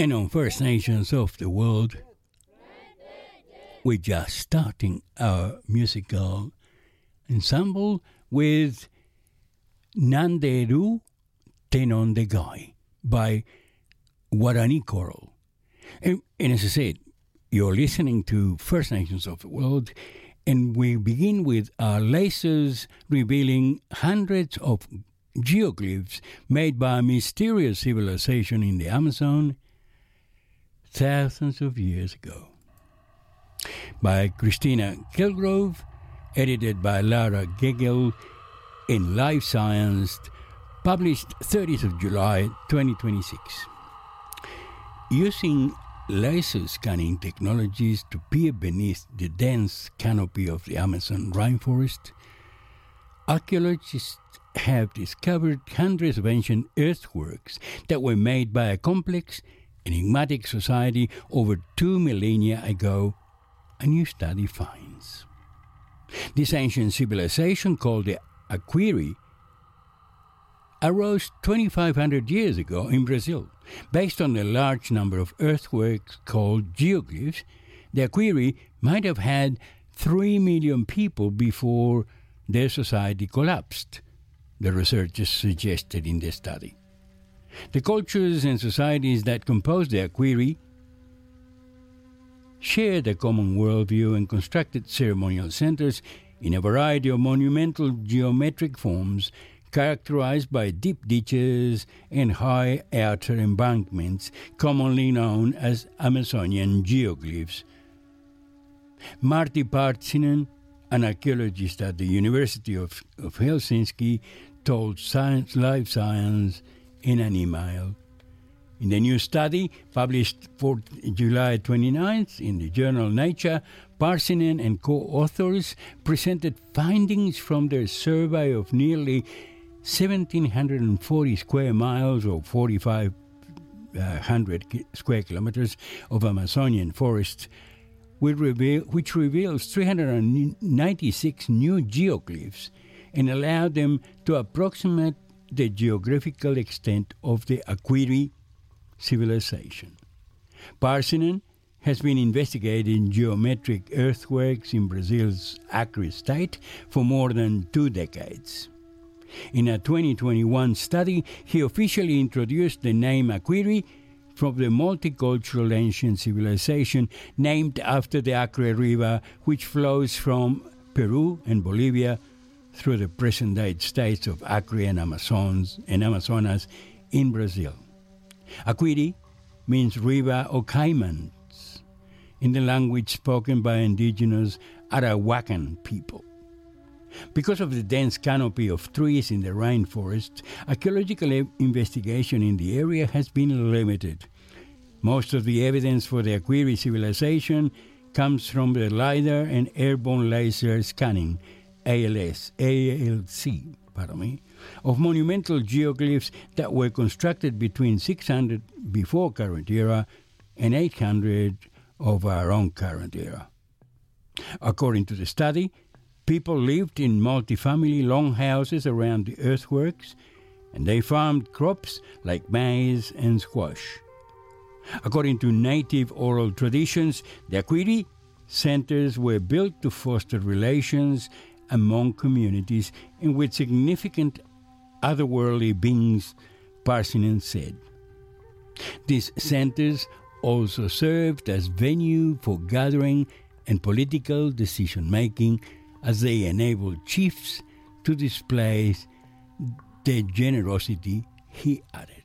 And on First Nations of the World, we're just starting our musical ensemble with Nanderu Tenondegai by Guarani Choral. And as I said, you're listening to First Nations of the World, and we begin with our lasers revealing hundreds of geoglyphs made by a mysterious civilization in the Amazon thousands of years ago. By Christina Kilgrove, edited by Laura Gegel in Life Science, published 30th of July 2026. Using laser scanning technologies to peer beneath the dense canopy of the Amazon rainforest, archaeologists have discovered hundreds of ancient earthworks that were made by a complex, enigmatic society over 2 millennia ago, a new study finds. This ancient civilization, called the Aquiri, arose 2,500 years ago in Brazil. Based on the large number of earthworks called geoglyphs, the Aquiri might have had 3 million people before their society collapsed, the researchers suggested in the study. The cultures and societies that compose the Aquiri shared a common worldview and constructed ceremonial centers in a variety of monumental geometric forms characterized by deep ditches and high outer embankments, commonly known as Amazonian geoglyphs. Martti Partsinen, an archaeologist at the University of Helsinki, told Life Science in an email. In the new study, published for July 29th in the journal Nature, Partsinen and co-authors presented findings from their survey of nearly 1,740 square miles or 4,500 square kilometers of Amazonian forests, which reveals 396 new geoglyphs and allowed them to approximate the geographical extent of the Aquiri civilization. Partsinen has been investigating geometric earthworks in Brazil's Acre state for more than 2 decades. In a 2021 study, he officially introduced the name Aquiri from the multicultural ancient civilization named after the Acre River, which flows from Peru and Bolivia through the present-day states of Acre and Amazonas in Brazil. Aquiri means river or caimans in the language spoken by indigenous Arawakan people. Because of the dense canopy of trees in the rainforest, archaeological investigation in the area has been limited. Most of the evidence for the Aquiri civilization comes from the LiDAR and airborne laser scanning, ALC, of monumental geoglyphs that were constructed between 600 before current era and 800 of our own current era. According to the study, people lived in multi-family longhouses around the earthworks, and they farmed crops like maize and squash. According to native oral traditions, the Aquiri centers were built to foster relations among communities and with significant otherworldly beings, Partsinen said. These centers also served as venue for gathering and political decision-making as they enabled chiefs to display their generosity, he added.